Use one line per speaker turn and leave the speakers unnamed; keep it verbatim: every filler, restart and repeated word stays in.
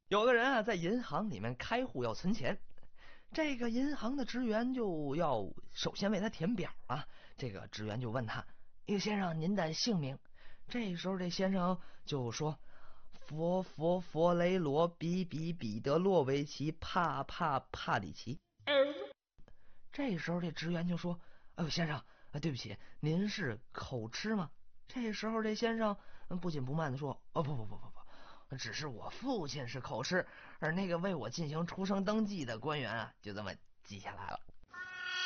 有个人啊，在银行里面开户要存钱，这个银行的职员就要首先为他填表啊。这个职员就问他：“哎，先生，您的姓名？”这时候这先生就说：佛佛佛雷罗比比彼得洛维奇帕帕帕里奇。这时候这职员就说：“哎呦，先生，啊，对不起，您是口吃吗？”这时候这先生不紧不慢的说：“哦，不不不不不，只是我父亲是口吃，而那个为我进行出生登记的官员啊，就这么记下来了。”